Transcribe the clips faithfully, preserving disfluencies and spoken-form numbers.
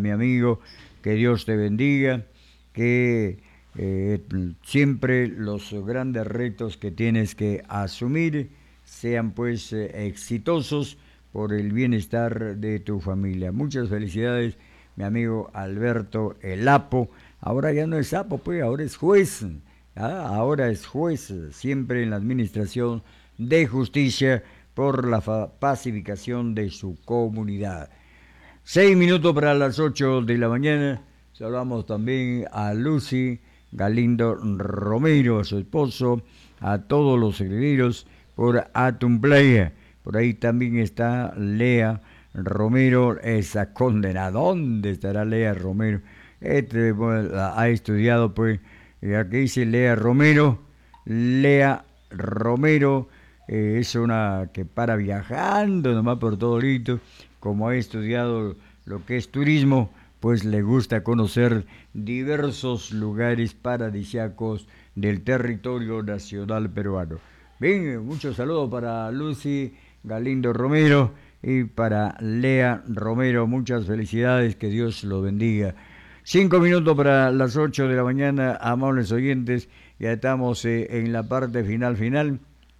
mi amigo, que Dios te bendiga, que eh, siempre los grandes retos que tienes que asumir sean pues eh, exitosos por el bienestar de tu familia. Muchas felicidades, mi amigo Alberto El Apo. Ahora ya no es Apo, pues ahora es juez. ¿Ah? Ahora es juez, siempre en la administración de justicia por la pacificación de su comunidad. Seis minutos para las ocho de la mañana. Saludamos también a Lucy Galindo Romero, a su esposo, a todos los herederos por Atum Playa. Por ahí también está Lea Romero, esa condena. ¿Dónde estará Lea Romero? Este, bueno, ha estudiado, pues, aquí dice Lea Romero. Lea Romero eh, es una que para viajando nomás por todo Lito, como ha estudiado lo que es turismo, pues le gusta conocer diversos lugares paradisíacos del territorio nacional peruano. Bien, muchos saludos para Lucy Galindo Romero y para Lea Romero. Muchas felicidades, que Dios lo bendiga. Cinco minutos para las ocho de la mañana, amables oyentes. Ya estamos eh, en la parte final final.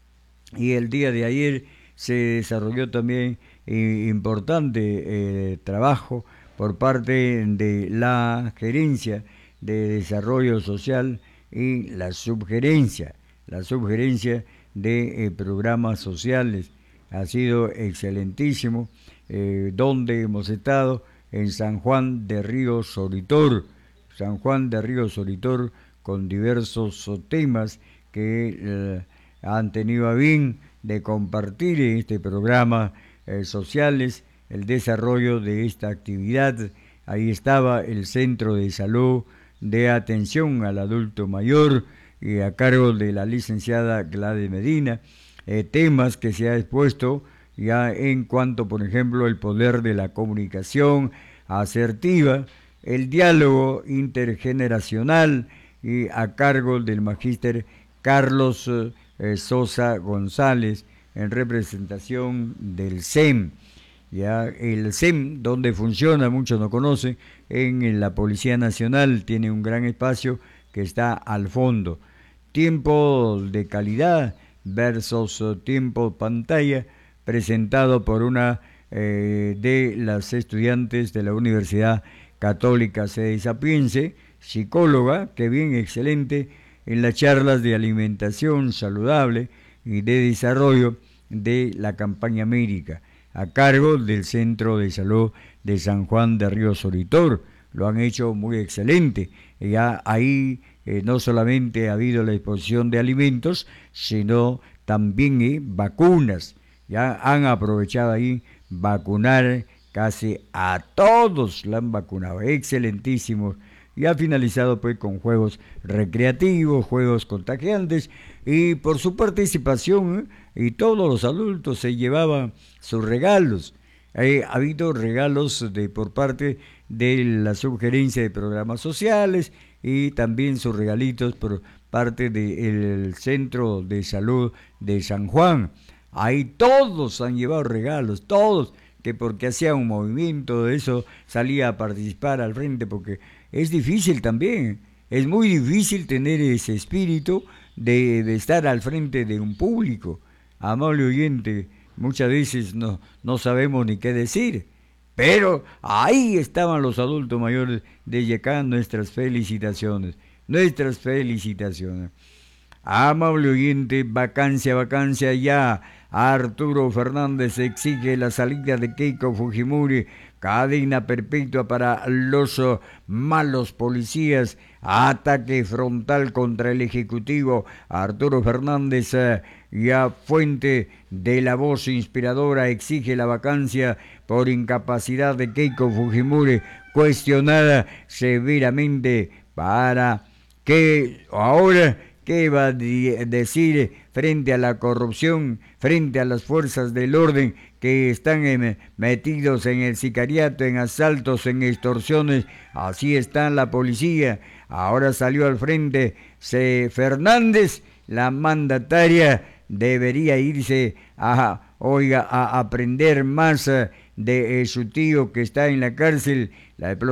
Y el día de ayer se desarrolló también eh, importante eh, trabajo por parte de la Gerencia de Desarrollo Social y la Subgerencia, la Subgerencia de eh, Programas Sociales. Ha sido excelentísimo, eh, donde hemos estado en San Juan de Río Solitor, San Juan de Río Solitor, con diversos temas que eh, han tenido a bien de compartir en este programa eh, sociales el desarrollo de esta actividad. Ahí estaba el Centro de Salud de Atención al Adulto Mayor, y a cargo de la licenciada Gladys Medina, eh, temas que se ha expuesto ya en cuanto, por ejemplo, el poder de la comunicación asertiva, el diálogo intergeneracional, y a cargo del magíster Carlos eh, Sosa González, en representación del S E M. Ya el S E M, donde funciona, muchos no conocen, en la Policía Nacional, tiene un gran espacio que está al fondo. Tiempo de calidad versus tiempo pantalla, presentado por una eh, de las estudiantes de la Universidad Católica Sede Sapiense, psicóloga, que bien excelente, en las charlas de alimentación saludable y de desarrollo de la campaña médica, a cargo del Centro de Salud de San Juan de Río Solitor. Lo han hecho muy excelente. Ya ahí eh, no solamente ha habido la exposición de alimentos, sino también eh, vacunas. Ya han aprovechado ahí vacunar casi a todos, la han vacunado. Excelentísimo. Y ha finalizado pues con juegos recreativos, juegos contagiantes, y por su participación eh, y todos los adultos se llevaban sus regalos. Eh, ha habido regalos de por parte de la Subgerencia de Programas Sociales, y también sus regalitos por parte del Centro de Salud de San Juan. Ahí todos han llevado regalos, todos, que porque hacía un movimiento de eso salía a participar al frente, porque es difícil también, es muy difícil tener ese espíritu de, de estar al frente de un público. Amable oyente, muchas veces no, no sabemos ni qué decir, pero ahí estaban los adultos mayores de Yacán. Nuestras felicitaciones, nuestras felicitaciones. Amable oyente, vacancia, vacancia ya. Arturo Fernández exige la salida de Keiko Fujimori, cadena perpetua para los uh, malos policías, ataque frontal contra el Ejecutivo. Arturo Fernández, uh, ya fuente de la voz inspiradora, exige la vacancia por incapacidad de Keiko Fujimori, cuestionada severamente. Para que ahora, ¿qué va a decir frente a la corrupción, frente a las fuerzas del orden que están en, metidos en el sicariato, en asaltos, en extorsiones? Así está la policía. Ahora salió al frente C. Fernández, la mandataria debería irse a, oiga, a aprender más de eh, su tío que está en la cárcel. La